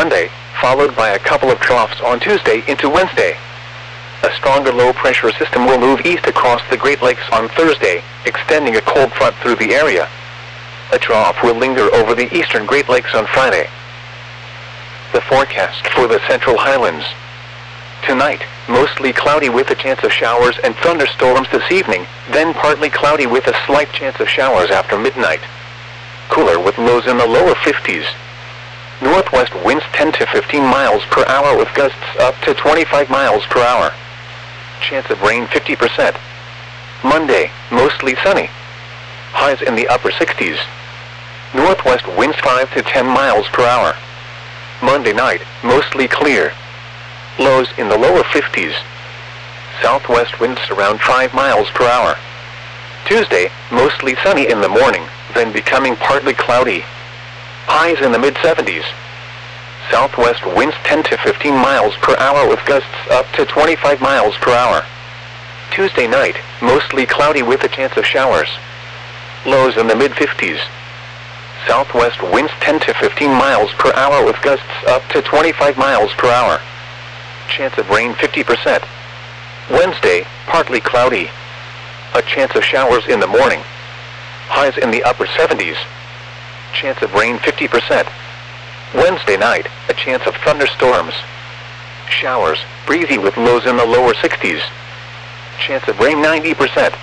Monday, followed by a couple of troughs on Tuesday into Wednesday. A stronger low-pressure system will move east across the Great Lakes on Thursday, extending a cold front through the area. A trough will linger over the eastern Great Lakes on Friday. The forecast for the Central Highlands. Tonight, mostly cloudy with a chance of showers and thunderstorms this evening, then partly cloudy with a slight chance of showers after midnight. Cooler with lows in the lower 50s. Northwest winds 10 to 15 miles per hour with gusts up to 25 miles per hour. Chance of rain 50%. Monday, mostly sunny. Highs in the upper 60s. Northwest winds 5 to 10 miles per hour. Monday night, mostly clear. Lows in the lower 50s. Southwest winds around 5 miles per hour. Tuesday, mostly sunny in the morning, then becoming partly cloudy. Highs in the mid-70s. Southwest winds 10 to 15 miles per hour with gusts up to 25 miles per hour. Tuesday night, mostly cloudy with a chance of showers. Lows in the mid-50s. Southwest winds 10 to 15 miles per hour with gusts up to 25 miles per hour. Chance of rain 50%. Wednesday, partly cloudy. A chance of showers in the morning. Highs in the upper 70s. Chance of rain 50%. Wednesday night, a chance of thunderstorms. Showers, breezy with lows in the lower 60s. Chance of rain 90%.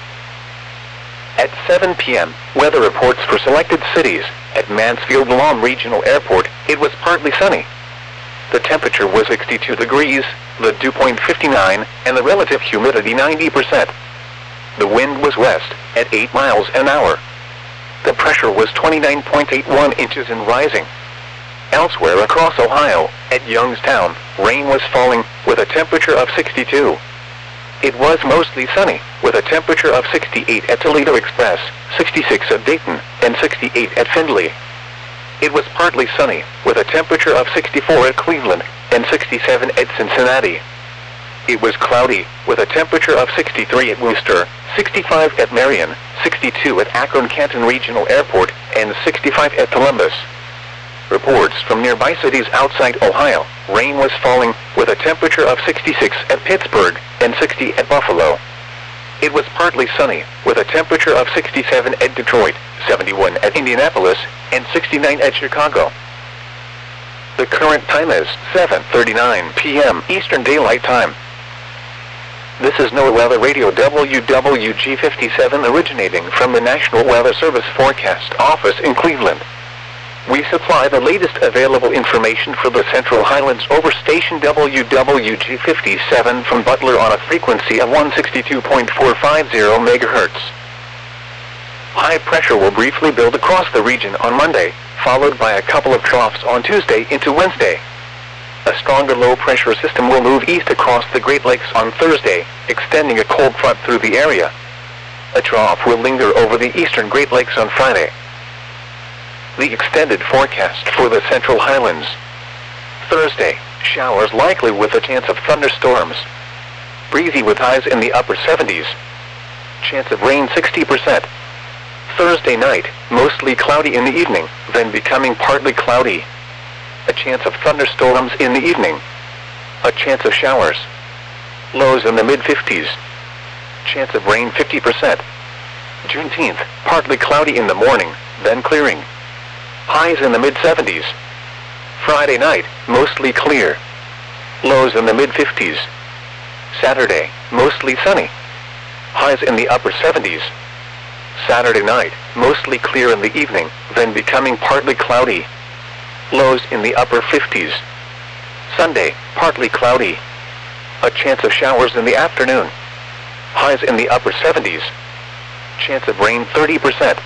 At 7 p.m., weather reports for selected cities. At Mansfield Lawn Regional Airport, it was partly sunny. The temperature was 62 degrees, the dew point 59, and the relative humidity 90%. The wind was west, at 8 miles an hour. The pressure was 29.81 inches and rising. Elsewhere across Ohio, at Youngstown, rain was falling, with a temperature of 62. It was mostly sunny, with a temperature of 68 at Toledo Express, 66 at Dayton, and 68 at Findlay. It was partly sunny, with a temperature of 64 at Cleveland, and 67 at Cincinnati. It was cloudy, with a temperature of 63 at Worcester, 65 at Marion, 62 at Akron-Canton Regional Airport, and 65 at Columbus. Reports from nearby cities outside Ohio, rain was falling, with a temperature of 66 at Pittsburgh, and 60 at Buffalo. It was partly sunny, with a temperature of 67 at Detroit, 71 at Indianapolis, and 69 at Chicago. The current time is 7:39 p.m. Eastern Daylight Time. This is NOAA Weather Radio WWG57 originating from the National Weather Service Forecast Office in Cleveland. We supply the latest available information for the Central Highlands over station WWG57 from Butler on a frequency of 162.450 MHz. High pressure will briefly build across the region on Monday, followed by a couple of troughs on Tuesday into Wednesday. A stronger low-pressure system will move east across the Great Lakes on Thursday, extending a cold front through the area. A trough will linger over the eastern Great Lakes on Friday. The extended forecast for the Central Highlands. Thursday, showers likely with a chance of thunderstorms. Breezy with highs in the upper 70s. Chance of rain 60%. Thursday night, mostly cloudy in the evening, then becoming partly cloudy. A chance of thunderstorms in the evening. A chance of showers. Lows in the mid-50s. Chance of rain 50%. Juneteenth, partly cloudy in the morning, then clearing. Highs in the mid-70s. Friday night, mostly clear. Lows in the mid-50s. Saturday, mostly sunny. Highs in the upper 70s. Saturday night, mostly clear in the evening, then becoming partly cloudy. Lows in the upper 50s. Sunday, partly cloudy. A chance of showers in the afternoon. Highs in the upper 70s. Chance of rain 30%.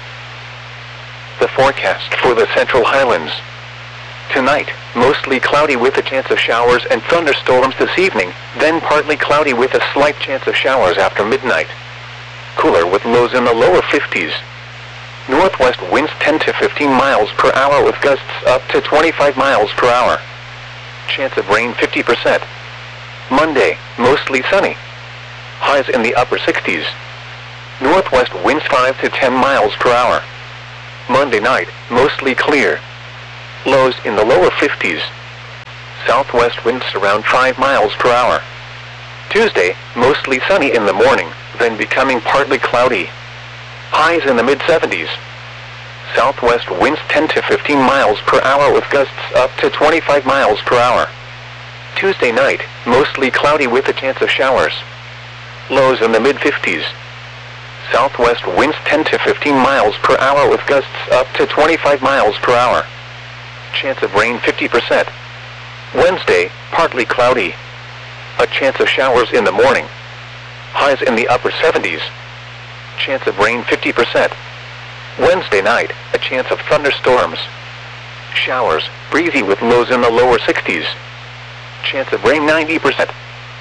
The forecast for the Central Highlands. Tonight, mostly cloudy with a chance of showers and thunderstorms this evening, then partly cloudy with a slight chance of showers after midnight. Cooler with lows in the lower 50s. Northwest winds 10 to 15 miles per hour with gusts up to 25 miles per hour. Chance of rain 50%. Monday, mostly sunny. Highs in the upper 60s. Northwest winds 5 to 10 miles per hour. Monday night, mostly clear. Lows in the lower 50s. Southwest winds around 5 miles per hour. Tuesday, mostly sunny in the morning, then becoming partly cloudy. Highs in the mid-70s. Southwest winds 10 to 15 miles per hour with gusts up to 25 miles per hour. Tuesday night, mostly cloudy with a chance of showers. Lows in the mid-50s. Southwest winds 10 to 15 miles per hour with gusts up to 25 miles per hour. Chance of rain 50%. Wednesday, partly cloudy. A chance of showers in the morning. Highs in the upper 70s. Chance of rain 50%. Wednesday night, a chance of thunderstorms. Showers, breezy with lows in the lower 60s. Chance of rain 90%.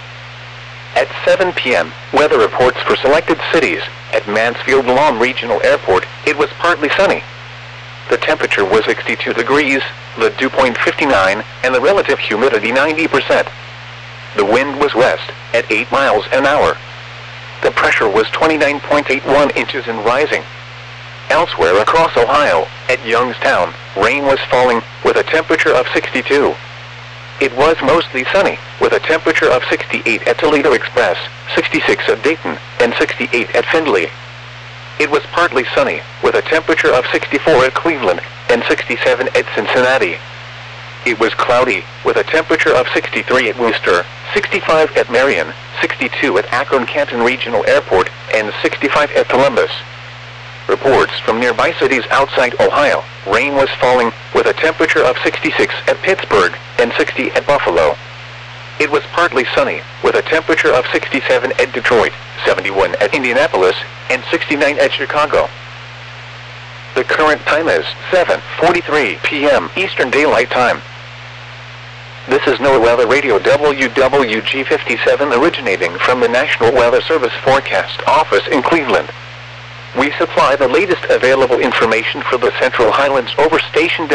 At 7 p.m., weather reports for selected cities. At Mansfield-Lom Regional Airport, it was partly sunny. The temperature was 62 degrees, the dew point 59, and the relative humidity 90%. The wind was west, at 8 miles an hour. The pressure was 29.81 inches and rising. Elsewhere across Ohio, at Youngstown, rain was falling, with a temperature of 62. It was mostly sunny, with a temperature of 68 at Toledo Express, 66 at Dayton, and 68 at Findlay. It was partly sunny, with a temperature of 64 at Cleveland, and 67 at Cincinnati. It was cloudy, with a temperature of 63 at Worcester, 65 at Marion, 62 at Akron-Canton Regional Airport, and 65 at Columbus. Reports from nearby cities outside Ohio, rain was falling, with a temperature of 66 at Pittsburgh, and 60 at Buffalo. It was partly sunny, with a temperature of 67 at Detroit, 71 at Indianapolis, and 69 at Chicago. The current time is 7:43 p.m. Eastern Daylight Time. This is NOAA Weather Radio WWG57 originating from the National Weather Service Forecast Office in Cleveland. We supply the latest available information for the Central Highlands over station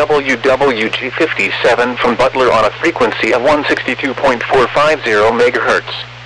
WWG57 from Butler on a frequency of 162.450 MHz.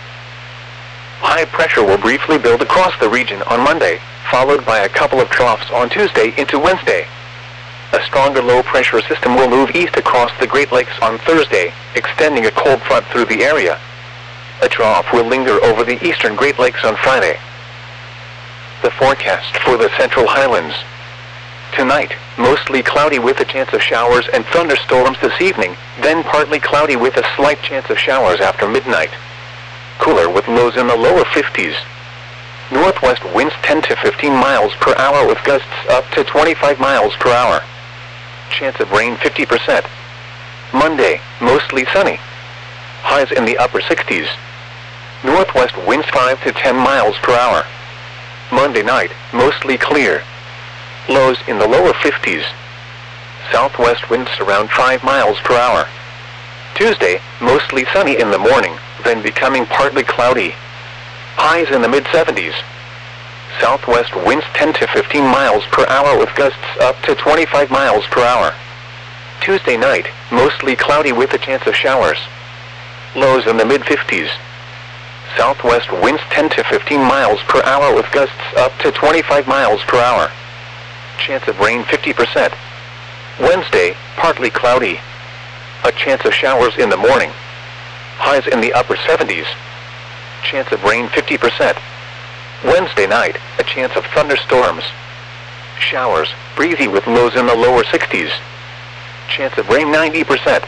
High pressure will briefly build across the region on Monday, followed by a couple of troughs on Tuesday into Wednesday. A stronger low-pressure system will move east across the Great Lakes on Thursday, extending a cold front through the area. A trough will linger over the eastern Great Lakes on Friday. The forecast for the Central Highlands. Tonight, mostly cloudy with a chance of showers and thunderstorms this evening, then partly cloudy with a slight chance of showers after midnight. Cooler with lows in the lower 50s. Northwest winds 10 to 15 miles per hour with gusts up to 25 miles per hour. Chance of rain 50%. Monday, mostly sunny. Highs in the upper 60s. Northwest winds 5 to 10 miles per hour. Monday night, mostly clear. Lows in the lower 50s. Southwest winds around 5 miles per hour. Tuesday, mostly sunny in the morning, then becoming partly cloudy. Highs in the mid-70s. Southwest winds 10 to 15 miles per hour with gusts up to 25 miles per hour. Tuesday night, mostly cloudy with a chance of showers. Lows in the mid-50s. Southwest winds 10 to 15 miles per hour with gusts up to 25 miles per hour. Chance of rain 50%. Wednesday, partly cloudy. A chance of showers in the morning. Highs in the upper 70s. Chance of rain 50%. Wednesday night, a chance of thunderstorms. Showers, breezy with lows in the lower 60s. Chance of rain 90%.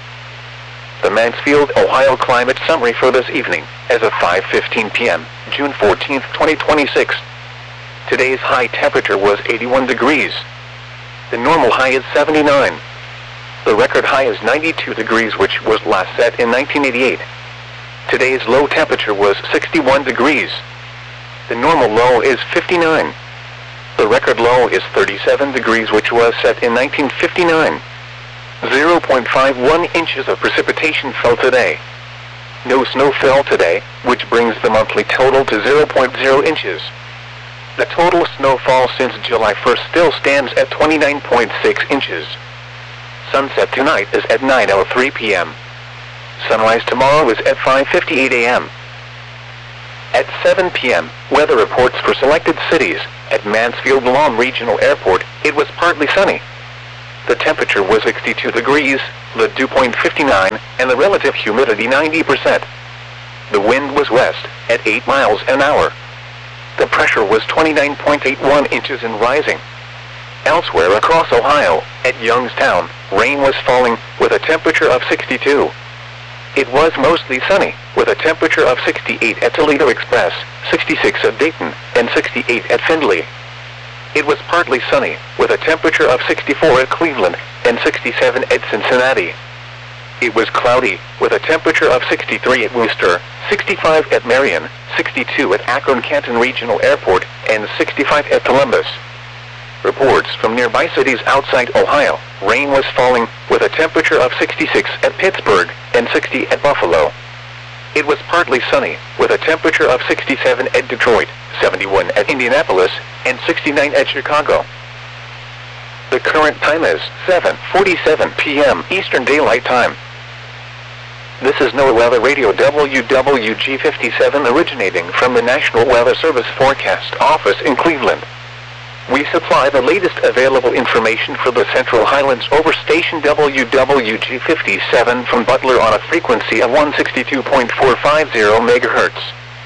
The Mansfield, Ohio climate summary for this evening, as of 5:15 p.m., June 14, 2026. Today's high temperature was 81 degrees. The normal high is 79. The record high is 92 degrees, which was last set in 1988. Today's low temperature was 61 degrees. The normal low is 59. The record low is 37 degrees, which was set in 1959. 0.51 inches of precipitation fell today. No snow fell today, which brings the monthly total to 0.0 inches. The total snowfall since July 1st still stands at 29.6 inches. Sunset tonight is at 9:03 p.m. Sunrise tomorrow is at 5:58 a.m. At 7 p.m., weather reports for selected cities. At Mansfield-Lom Regional Airport, it was partly sunny. The temperature was 62 degrees, the dew point 59, and the relative humidity 90%. The wind was west, at 8 miles an hour. The pressure was 29.81 inches and rising. Elsewhere across Ohio, at Youngstown, rain was falling, with a temperature of 62. It was mostly sunny, with a temperature of 68 at Toledo Express, 66 at Dayton, and 68 at Findlay. It was partly sunny, with a temperature of 64 at Cleveland, and 67 at Cincinnati. It was cloudy, with a temperature of 63 at Worcester, 65 at Marion, 62 at Akron-Canton Regional Airport, and 65 at Columbus. Reports from nearby cities outside Ohio, rain was falling, with a temperature of 66 at Pittsburgh, and 60 at Buffalo. It was partly sunny, with a temperature of 67 at Detroit, 71 at Indianapolis, and 69 at Chicago. The current time is 7:47 p.m. Eastern Daylight Time. This is NOAA Weather Radio WWG57 originating from the National Weather Service Forecast Office in Cleveland. We supply the latest available information for the Central Highlands over station WWG57 from Butler on a frequency of 162.450 MHz.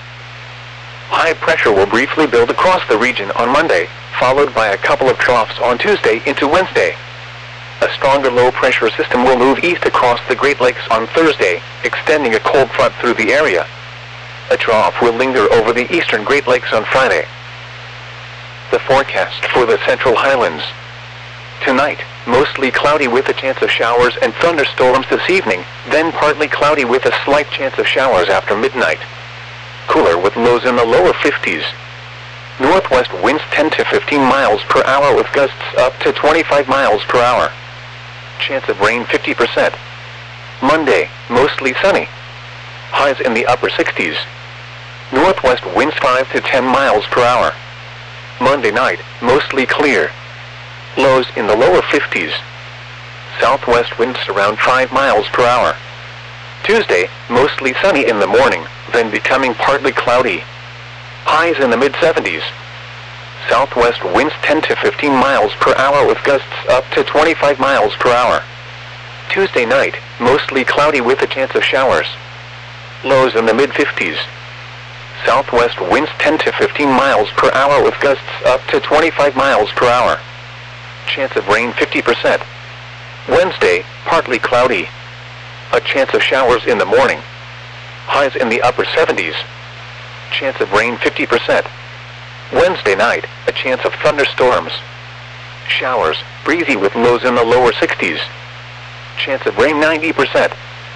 High pressure will briefly build across the region on Monday, followed by a couple of troughs on Tuesday into Wednesday. A stronger low-pressure system will move east across the Great Lakes on Thursday, extending a cold front through the area. A trough will linger over the eastern Great Lakes on Friday. The forecast for the Central Highlands. Tonight, mostly cloudy with a chance of showers and thunderstorms this evening, then partly cloudy with a slight chance of showers after midnight. Cooler with lows in the lower 50s. Northwest winds 10 to 15 miles per hour with gusts up to 25 miles per hour. Chance of rain 50%. Monday, mostly sunny. Highs in the upper 60s. Northwest winds 5 to 10 miles per hour. Monday night, mostly clear. Lows in the lower 50s. Southwest winds around 5 miles per hour. Tuesday, mostly sunny in the morning, then becoming partly cloudy. Highs in the mid-70s. Southwest winds 10 to 15 miles per hour with gusts up to 25 miles per hour. Tuesday night, mostly cloudy with a chance of showers. Lows in the mid-50s. Southwest winds 10 to 15 miles per hour with gusts up to 25 miles per hour. Chance of rain 50%. Wednesday, partly cloudy. A chance of showers in the morning. Highs in the upper 70s. Chance of rain 50%. Wednesday night, a chance of thunderstorms. Showers, breezy with lows in the lower 60s. Chance of rain 90%.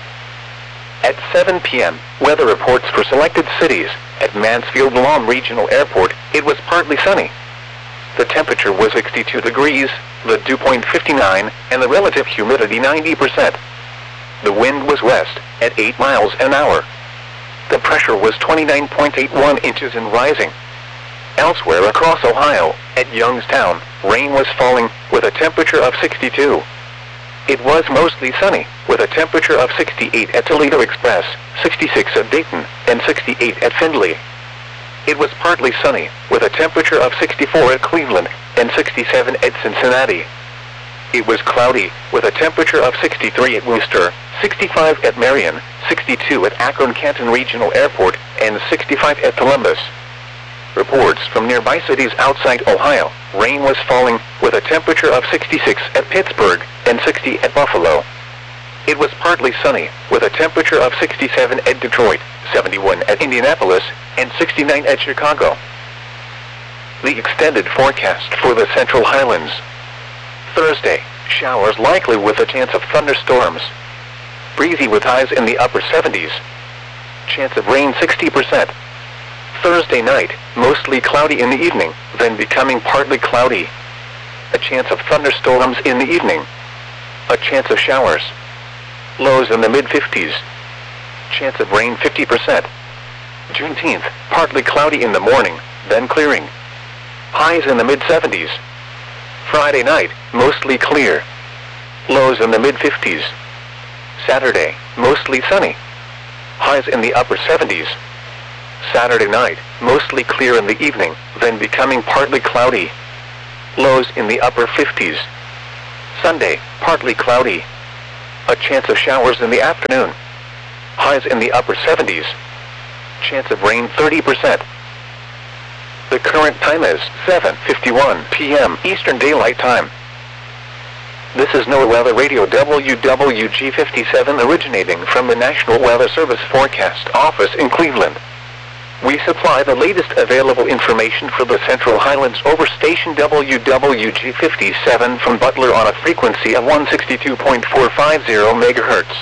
At 7 p.m., weather reports for selected cities. At Mansfield-Lom Regional Airport, it was partly sunny. The temperature was 62 degrees, the dew point 59, and the relative humidity 90%. The wind was west, at 8 miles an hour. The pressure was 29.81 inches and rising. Elsewhere across Ohio, at Youngstown, rain was falling, with a temperature of 62. It was mostly sunny, with a temperature of 68 at Toledo Express, 66 at Dayton, and 68 at Findlay. It was partly sunny, with a temperature of 64 at Cleveland, and 67 at Cincinnati. It was cloudy, with a temperature of 63 at Worcester, 65 at Marion, 62 at Akron-Canton Regional Airport, and 65 at Columbus. Reports from nearby cities outside Ohio, rain was falling, with a temperature of 66 at Pittsburgh, and 60 at Buffalo. It was partly sunny, with a temperature of 67 at Detroit, 71 at Indianapolis, and 69 at Chicago. The extended forecast for the Central Highlands. Thursday, showers likely with a chance of thunderstorms. Breezy with highs in the upper 70s. Chance of rain 60%. Thursday night, mostly cloudy in the evening, then becoming partly cloudy. A chance of thunderstorms in the evening. A chance of showers. Lows in the mid-50s. Chance of rain 50%. Juneteenth, partly cloudy in the morning, then clearing. Highs in the mid-70s. Friday night, mostly clear. Lows in the mid-50s. Saturday, mostly sunny. Highs in the upper 70s. Saturday night, mostly clear in the evening, then becoming partly cloudy. Lows in the upper 50s. Sunday, partly cloudy. A chance of showers in the afternoon. Highs in the upper 70s. Chance of rain 30%. The current time is 7:51 p.m. Eastern Daylight Time. This is NOAA Weather Radio WWG57 originating from the National Weather Service Forecast Office in Cleveland. We supply the latest available information for the Central Highlands over station WWG57 from Butler on a frequency of 162.450 MHz.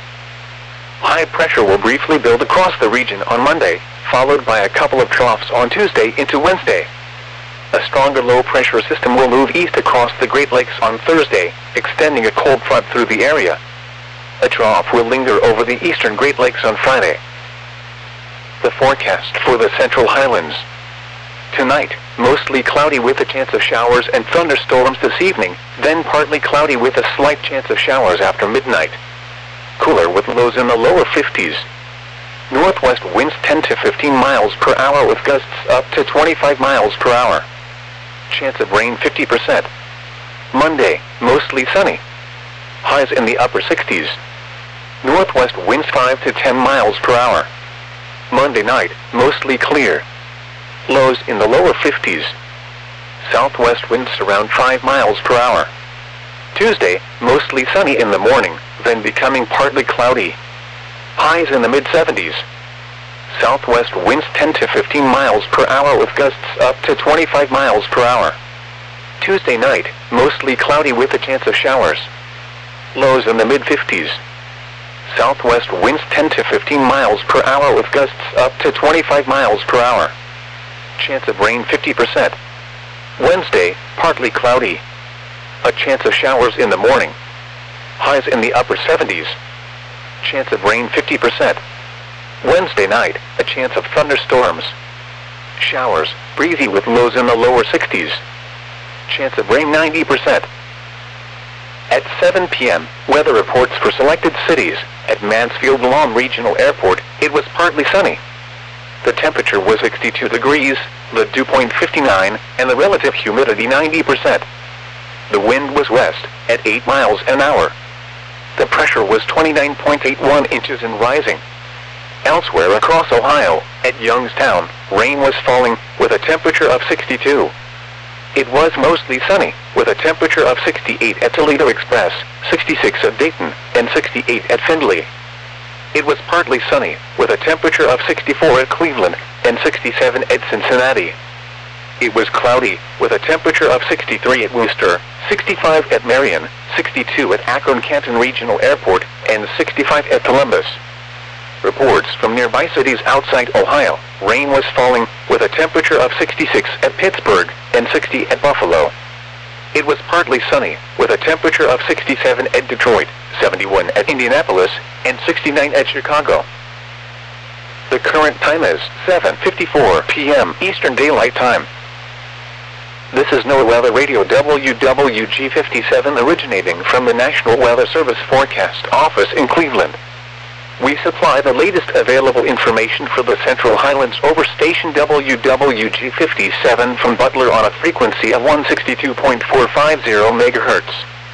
High pressure will briefly build across the region on Monday, followed by a couple of troughs on Tuesday into Wednesday. A stronger low-pressure system will move east across the Great Lakes on Thursday, extending a cold front through the area. A trough will linger over the eastern Great Lakes on Friday. The forecast for the Central Highlands. Tonight, mostly cloudy with a chance of showers and thunderstorms this evening, then partly cloudy with a slight chance of showers after midnight. Cooler with lows in the lower 50s. Northwest winds 10 to 15 miles per hour with gusts up to 25 miles per hour. Chance of rain 50%. Monday, mostly sunny. Highs in the upper 60s. Northwest winds 5 to 10 miles per hour. Monday night, mostly clear. Lows in the lower 50s. Southwest winds around 5 miles per hour. Tuesday, mostly sunny in the morning, then becoming partly cloudy. Highs in the mid-70s. Southwest winds 10 to 15 miles per hour with gusts up to 25 miles per hour. Tuesday night, mostly cloudy with a chance of showers. Lows in the mid-50s. Southwest winds 10 to 15 miles per hour with gusts up to 25 miles per hour. Chance of rain 50%. Wednesday, partly cloudy. A chance of showers in the morning. Highs in the upper 70s. Chance of rain 50%. Wednesday night, a chance of thunderstorms. Showers, breezy with lows in the lower 60s. Chance of rain 90%. At 7 p.m., weather reports for selected cities. At Mansfield Lawn Regional Airport, it was partly sunny. The temperature was 62 degrees, the dew point 59, and the relative humidity 90%. The wind was west, at 8 miles an hour. The pressure was 29.81 inches and rising. Elsewhere across Ohio, at Youngstown, rain was falling, with a temperature of 62. It was mostly sunny, with a temperature of 68 at Toledo Express, 66 at Dayton, and 68 at Findlay. It was partly sunny, with a temperature of 64 at Cleveland, and 67 at Cincinnati. It was cloudy, with a temperature of 63 at Worcester, 65 at Marion, 62 at Akron-Canton Regional Airport, and 65 at Columbus. Reports from nearby cities outside Ohio, rain was falling, with a temperature of 66 at Pittsburgh, and 60 at Buffalo. It was partly sunny, with a temperature of 67 at Detroit, 71 at Indianapolis, and 69 at Chicago. The current time is 7:54 p.m. Eastern Daylight Time. This is NOAA Weather Radio WWG57 originating from the National Weather Service Forecast Office in Cleveland. We supply the latest available information for the Central Highlands over station WWG57 from Butler on a frequency of 162.450 MHz.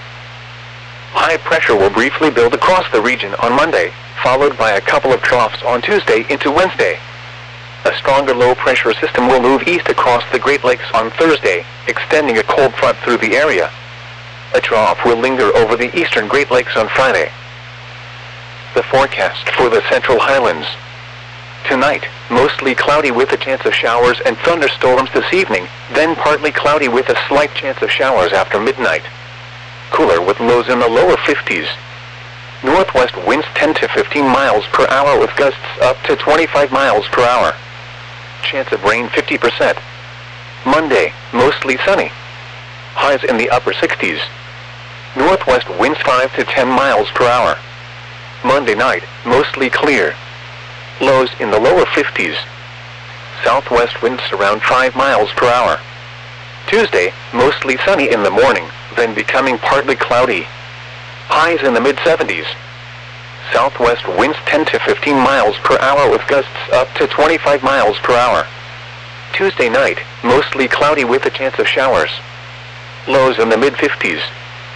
High pressure will briefly build across the region on Monday, followed by a couple of troughs on Tuesday into Wednesday. A stronger low-pressure system will move east across the Great Lakes on Thursday, extending a cold front through the area. A trough will linger over the eastern Great Lakes on Friday. The forecast for the Central Highlands. Tonight, mostly cloudy with a chance of showers and thunderstorms this evening, then partly cloudy with a slight chance of showers after midnight. Cooler with lows in the lower 50s. Northwest winds 10 to 15 miles per hour with gusts up to 25 miles per hour. Chance of rain 50%. Monday, mostly sunny. Highs in the upper 60s. Northwest winds 5 to 10 miles per hour. Monday night, mostly clear. Lows in the lower 50s. Southwest winds around 5 miles per hour. Tuesday, mostly sunny in the morning, then becoming partly cloudy. Highs in the mid-70s. Southwest winds 10 to 15 miles per hour with gusts up to 25 miles per hour. Tuesday night, mostly cloudy with a chance of showers. Lows in the mid-50s.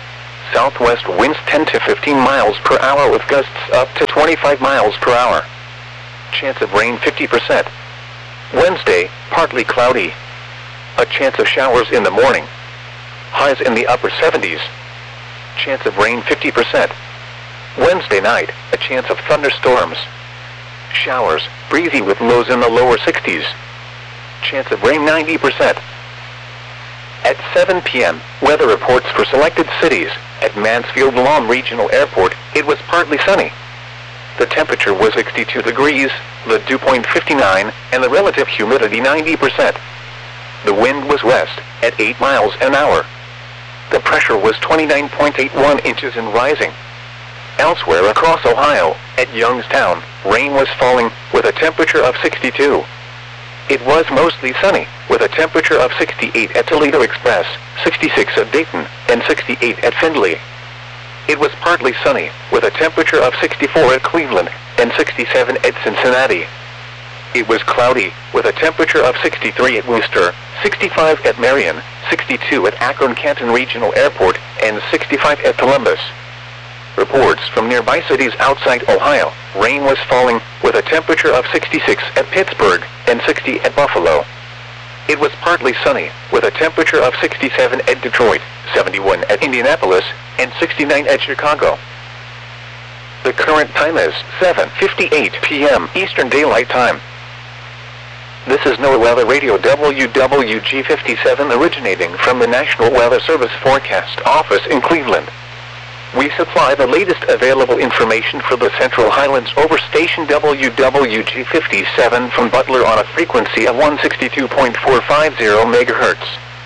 Southwest winds 10 to 15 miles per hour with gusts up to 25 miles per hour. Chance of rain 50%. Wednesday, partly cloudy. A chance of showers in the morning. Highs in the upper 70s. Chance of rain 50%. Wednesday night, a chance of thunderstorms. Showers, breezy with lows in the lower 60s. Chance of rain 90%. At 7 p.m., weather reports for selected cities. At Mansfield Lahm Regional Airport, it was partly sunny. The temperature was 62 degrees, the dew point 59, and the relative humidity 90%. The wind was west, at 8 miles an hour. The pressure was 29.81 inches and rising. Elsewhere across Ohio, at Youngstown, rain was falling, with a temperature of 62. It was mostly sunny, with a temperature of 68 at Toledo Express, 66 at Dayton, and 68 at Findlay. It was partly sunny, with a temperature of 64 at Cleveland, and 67 at Cincinnati. It was cloudy, with a temperature of 63 at Worcester, 65 at Marion, 62 at Akron-Canton Regional Airport, and 65 at Columbus. Reports from nearby cities outside Ohio, rain was falling, with a temperature of 66 at Pittsburgh, and 60 at Buffalo. It was partly sunny, with a temperature of 67 at Detroit, 71 at Indianapolis, and 69 at Chicago. The current time is 7:58 p.m. Eastern Daylight Time. This is NOAA Weather Radio WWG57 originating from the National Weather Service Forecast Office in Cleveland. We supply the latest available information for the Central Highlands over station WWG57 from Butler on a frequency of 162.450 MHz.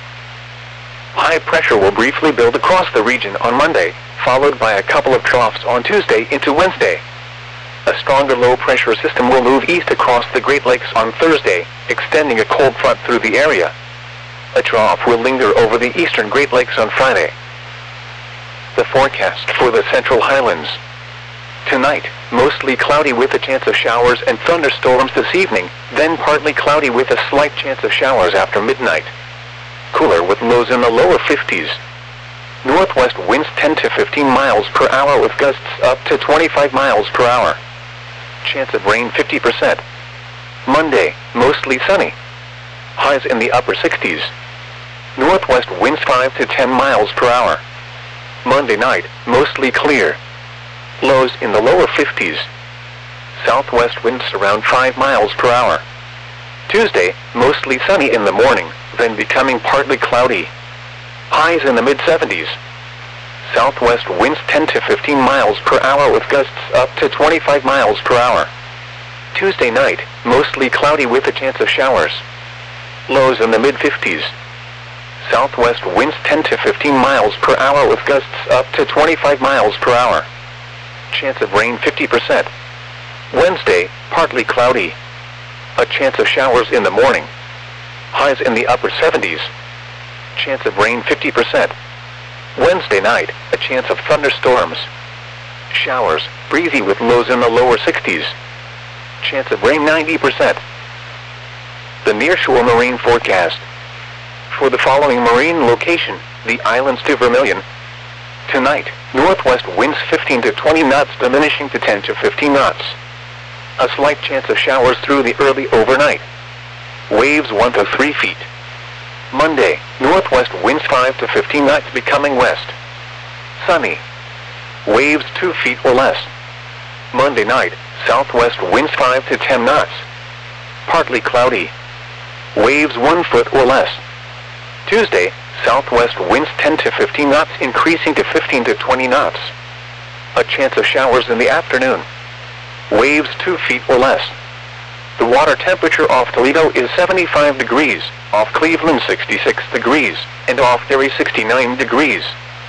High pressure will briefly build across the region on Monday, followed by a couple of troughs on Tuesday into Wednesday. A stronger low-pressure system will move east across the Great Lakes on Thursday, extending a cold front through the area. A trough will linger over the eastern Great Lakes on Friday. The forecast for the Central Highlands. Tonight, mostly cloudy with a chance of showers and thunderstorms this evening, then partly cloudy with a slight chance of showers after midnight. Cooler with lows in the lower 50s. Northwest winds 10 to 15 miles per hour with gusts up to 25 miles per hour. Chance of rain 50%. Monday, mostly sunny. Highs in the upper 60s. Northwest winds 5 to 10 miles per hour. Monday night, mostly clear. Lows in the lower 50s. Southwest winds around 5 miles per hour. Tuesday, mostly sunny in the morning, then becoming partly cloudy. Highs in the mid-70s. Southwest winds 10 to 15 miles per hour with gusts up to 25 miles per hour. Tuesday night, mostly cloudy with a chance of showers. Lows in the mid-50s. Southwest winds 10 to 15 miles per hour with gusts up to 25 miles per hour. Chance of rain 50%. Wednesday, partly cloudy. A chance of showers in the morning. Highs in the upper 70s. Chance of rain 50%. Wednesday night, a chance of thunderstorms. Showers, breezy with lows in the lower 60s. Chance of rain 90%. The nearshore marine forecast. For the following marine location, the islands to Vermilion. Tonight, northwest winds 15 to 20 knots diminishing to 10 to 15 knots. A slight chance of showers through the early overnight. Waves 1 to 3 feet. Monday, northwest winds 5 to 15 knots becoming west. Sunny. Waves 2 feet or less. Monday night, southwest winds 5 to 10 knots. Partly cloudy. Waves 1 foot or less. Tuesday, southwest winds 10 to 15 knots increasing to 15 to 20 knots. A chance of showers in the afternoon. Waves 2 feet or less. The water temperature off Toledo is 75 degrees, off Cleveland 66 degrees, and off Erie 69 degrees.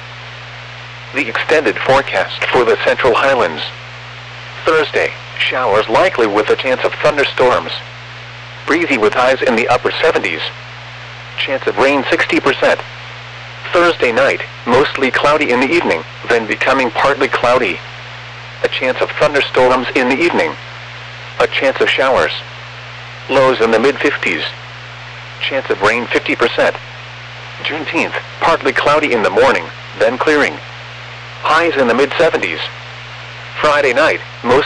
The extended forecast for the Central Highlands. Thursday, showers likely with a chance of thunderstorms. Breezy with highs in the upper 70s. Chance of rain 60%. Thursday night, mostly cloudy in the evening, then becoming partly cloudy. A chance of thunderstorms in the evening. A chance of showers. Lows in the mid-50s. Chance of rain 50%. Juneteenth, partly cloudy in the morning, then clearing. highs in the mid-70s. Friday night, most